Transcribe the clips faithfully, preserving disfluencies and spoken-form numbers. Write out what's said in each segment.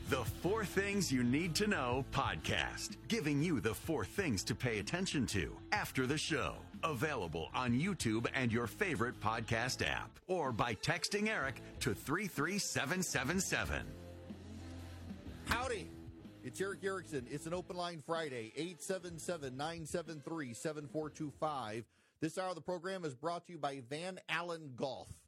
The Four Things You Need to Know podcast, giving you the four things to pay attention to after the show. Available on YouTube and your favorite podcast app, or by texting Eric to three three seven seven seven. Howdy. It's Eric Erickson. It's an Open Line Friday, eight seven seven, nine seven three, seven four two five. This hour of the program is brought to you by Van Allen Golf.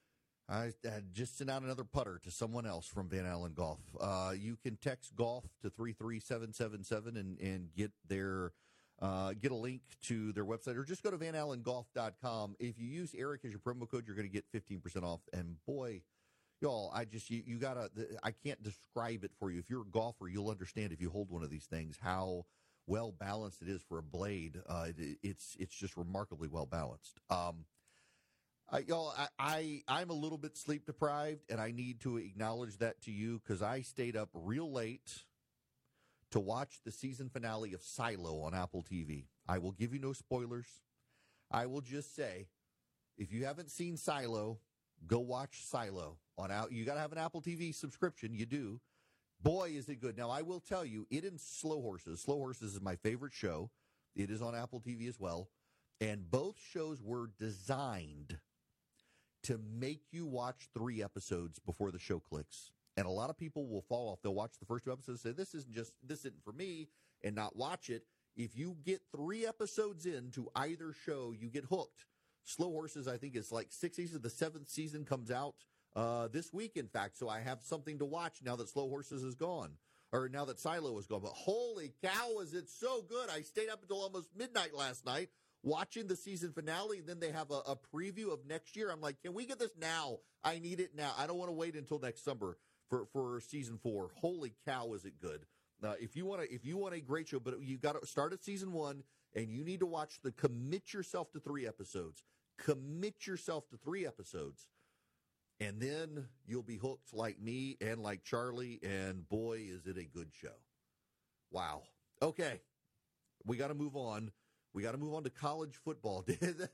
I had just sent out another putter to someone else from Van Allen Golf. Uh, you can text golf to three three seven seven seven and, and get their uh, get a link to their website, or just go to van allen golf dot com. If you use Eric as your promo code, you're going to get fifteen percent off. And boy, y'all, I just, you, you got to, I can't describe it for you. If you're a golfer, you'll understand if you hold one of these things, how well balanced it is for a blade. Uh, it, it's, it's just remarkably well balanced. Um, I, y'all, I, I, I'm a little bit sleep deprived, and I need to acknowledge that to you because I stayed up real late to watch the season finale of Silo on Apple T V. I will give you no spoilers. I will just say, if you haven't seen Silo, go watch Silo. On out, you got to have an Apple T V subscription. You do. Boy, is it good. Now, I will tell you, it and Slow Horses. Slow Horses is my favorite show. It is on Apple T V as well. And both shows were designed to make you watch three episodes before the show clicks. And a lot of people will fall off. They'll watch the first two episodes and say, this isn't just, this isn't for me, and not watch it. If you get three episodes into either show, you get hooked. Slow Horses, I think, is like six seasons. The seventh season comes out Uh, this week, in fact, so I have something to watch now that Slow Horses is gone, or now that Silo is gone. But holy cow, is it so good. I stayed up until almost midnight last night watching the season finale, and then they have a, a preview of next year. I'm like, can we get this now? I need it now. I don't want to wait until next summer for, for season four. Holy cow, is it good. Uh, if you want to, if you want a great show, but you got to start at season one, and you need to watch the, commit yourself to three episodes. Commit yourself to three episodes. And then you'll be hooked like me and like Charlie, and boy, is it a good show. Wow. Okay. We got to move on. We got to move on to college football.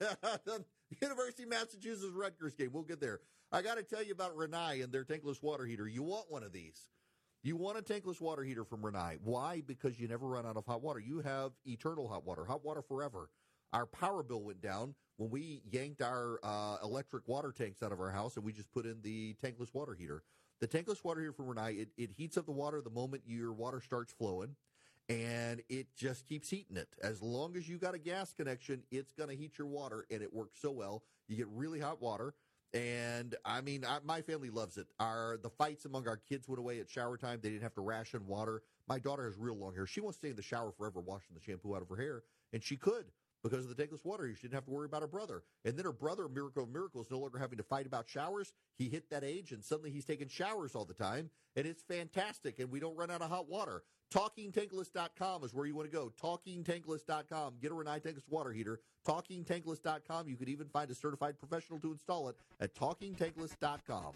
The University of Massachusetts Rutgers game. We'll get there. I got to tell you about Rinnai and their tankless water heater. You want one of these. You want a tankless water heater from Rinnai. Why? Because you never run out of hot water. You have eternal hot water, hot water forever. Our power bill went down when we yanked our uh, electric water tanks out of our house and we just put in the tankless water heater. The tankless water heater from Rinnai, it, it heats up the water the moment your water starts flowing, and it just keeps heating it. As long as you got a gas connection, it's going to heat your water, and it works so well. You get really hot water, and, I mean, I, my family loves it. Our The fights among our kids went away at shower time. They didn't have to ration water. My daughter has real long hair. She wants to stay in the shower forever washing the shampoo out of her hair, and she could. Because of the tankless water, she didn't have to worry about her brother. And then her brother, Miracle of Miracles, no longer having to fight about showers. He hit that age, and suddenly he's taking showers all the time, and it's fantastic, and we don't run out of hot water. talking tankless dot com is where you want to go. talking tankless dot com. Get a Rinnai tankless water heater. talking tankless dot com. You could even find a certified professional to install it at talking tankless dot com.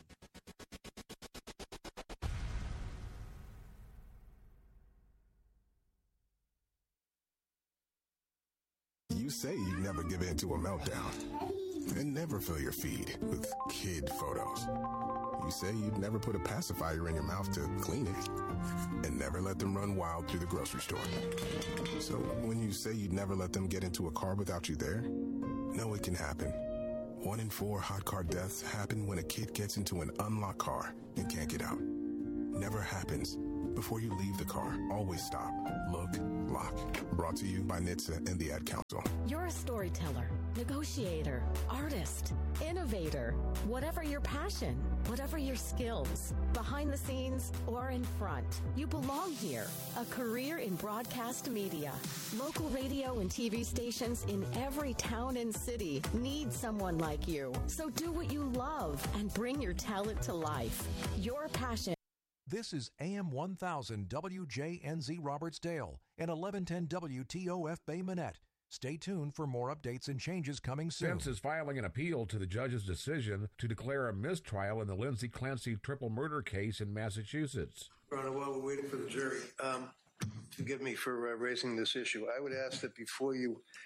You say you never give in to a meltdown and never fill your feed with kid photos. You say you'd never put a pacifier in your mouth to clean it and never let them run wild through the grocery store. So when you say you'd never let them get into a car without you there, know it can happen. One in four hot car deaths happen when a kid gets into an unlocked car and can't get out. Never happens. Before you leave the car, always stop, look, lock. Brought to you by N H T S A and the Ad Council. You're a storyteller, negotiator, artist, innovator. Whatever your passion, whatever your skills, behind the scenes or in front, you belong here. A career in broadcast media. Local radio and T V stations in every town and city need someone like you. So do what you love and bring your talent to life. Your passion. This is A M one thousand W J N Z Robertsdale and eleven ten W T O F Bay Minette. Stay tuned for more updates and changes coming soon. Pence is filing an appeal to the judge's decision to declare a mistrial in the Lindsay Clancy triple murder case in Massachusetts. Your Honor, while we're waiting for the jury, um, forgive me for uh, raising this issue. I would ask that before you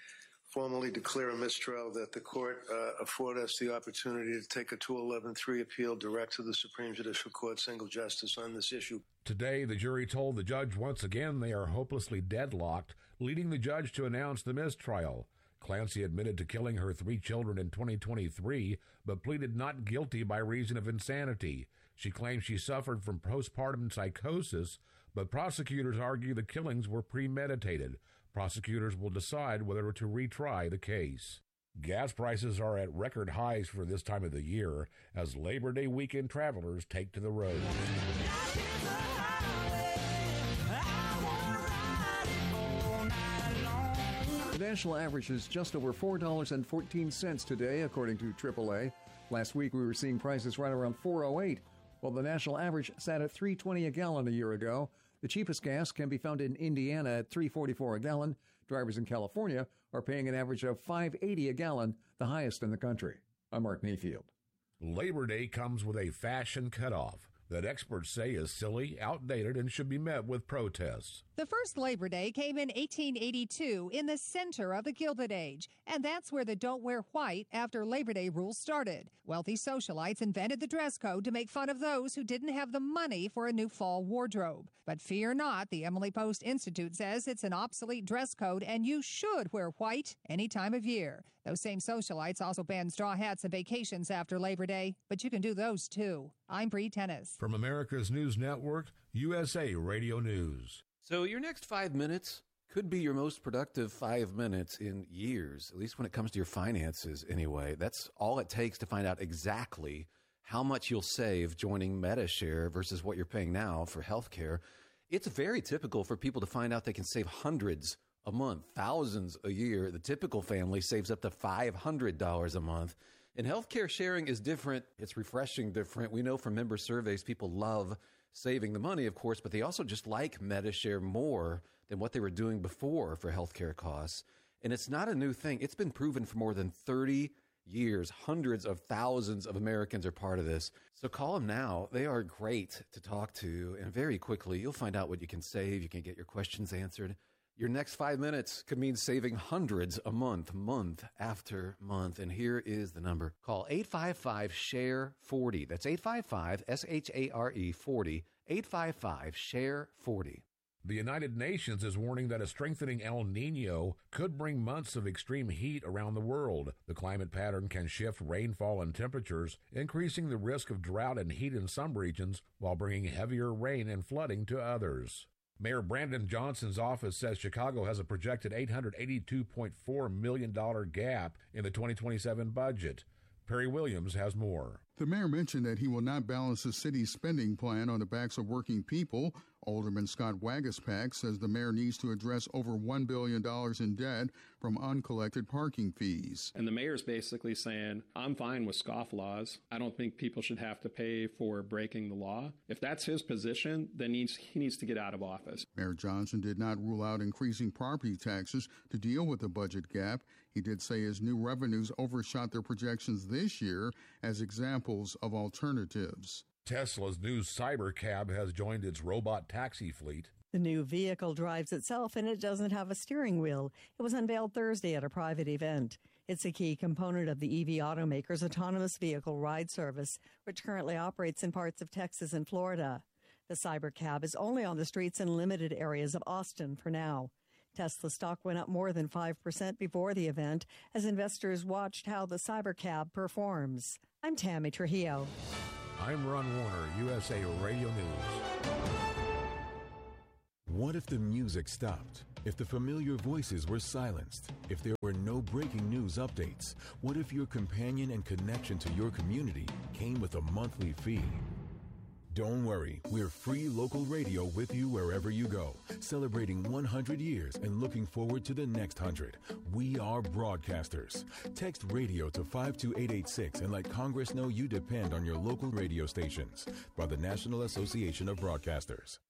formally declare a mistrial, that the court uh, afford us the opportunity to take a two eleven three appeal direct to the Supreme Judicial Court, single justice on this issue. Today, the jury told the judge once again they are hopelessly deadlocked, leading the judge to announce the mistrial. Clancy admitted to killing her three children in twenty twenty-three, but pleaded not guilty by reason of insanity. She claims she suffered from postpartum psychosis, but prosecutors argue the killings were premeditated. Prosecutors will decide whether to retry the case. Gas prices are at record highs for this time of the year as Labor Day weekend travelers take to the road. The national average is just over four dollars and fourteen cents today, according to triple A. Last week, we were seeing prices right around four oh eight, while the national average sat at three twenty a gallon a year ago. The cheapest gas can be found in Indiana at three forty-four a gallon. Drivers in California are paying an average of five eighty a gallon, the highest in the country. I'm Mark Mayfield. Labor Day comes with a fashion cutoff that experts say is silly, outdated, and should be met with protests. The first Labor Day came in eighteen eighty-two in the center of the Gilded Age, and that's where the Don't Wear White after Labor Day rules started. Wealthy socialites invented the dress code to make fun of those who didn't have the money for a new fall wardrobe. But fear not, the Emily Post Institute says it's an obsolete dress code and you should wear white any time of year. Those same socialites also banned straw hats and vacations after Labor Day, but you can do those too. I'm Bree Tennis. From America's News Network, U S A Radio News. So your next five minutes could be your most productive five minutes in years, at least when it comes to your finances anyway. That's all it takes to find out exactly how much you'll save joining Medi-Share versus what you're paying now for health care. It's very typical for people to find out they can save hundreds a month, thousands a year. The typical family saves up to five hundred dollars a month. And healthcare sharing is different. It's refreshing different. We know from member surveys, people love saving the money, of course, but they also just like Medi-Share more than what they were doing before for healthcare costs. And it's not a new thing. It's been proven for more than thirty years. Hundreds of thousands of Americans are part of this. So call them now. They are great to talk to. And very quickly, you'll find out what you can save. You can get your questions answered. Your next five minutes could mean saving hundreds a month, month after month. And here is the number. Call eight five five, S H A R E, forty. That's eight five five, S H A R E, forty. eight five five, S H A R E, forty. The United Nations is warning that a strengthening El Nino could bring months of extreme heat around the world. The climate pattern can shift rainfall and temperatures, increasing the risk of drought and heat in some regions while bringing heavier rain and flooding to others. Mayor Brandon Johnson's office says Chicago has a projected eight hundred eighty-two point four million dollars gap in the twenty twenty-seven budget. Perry Williams has more. The mayor mentioned that he will not balance the city's spending plan on the backs of working people. Alderman Scott Wagaspack says the mayor needs to address over one billion dollars in debt from uncollected parking fees. And the mayor's basically saying, I'm fine with scofflaws. I don't think people should have to pay for breaking the law. If that's his position, then he needs, he needs to get out of office. Mayor Johnson did not rule out increasing property taxes to deal with the budget gap. He did say his new revenues overshot their projections this year as examples of alternatives. Tesla's new Cybercab has joined its robot taxi fleet. The new vehicle drives itself and it doesn't have a steering wheel. It was unveiled Thursday at a private event. It's a key component of the E V automaker's autonomous vehicle ride service, which currently operates in parts of Texas and Florida. The Cybercab is only on the streets in limited areas of Austin for now. Tesla stock went up more than five percent before the event as investors watched how the Cybercab performs. I'm Tammy Trujillo. I'm Ron Warner, U S A Radio News. What if the music stopped? If the familiar voices were silenced? If there were no breaking news updates? What if your companion and connection to your community came with a monthly fee? Don't worry, we're free local radio with you wherever you go, celebrating one hundred years and looking forward to the next one hundred. We are broadcasters. Text radio to five two eight eight six and let Congress know you depend on your local radio stations. By the National Association of Broadcasters.